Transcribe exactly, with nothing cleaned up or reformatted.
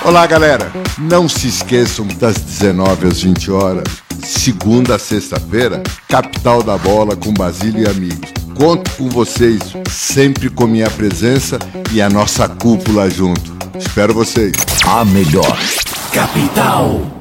Olá, galera. Não se esqueçam das dezenove às vinte horas, segunda a sexta-feira, Capital da Bola com Basílio e amigos. Conto com vocês, sempre com minha presença e a nossa cúpula junto. Espero vocês. A melhor Capital.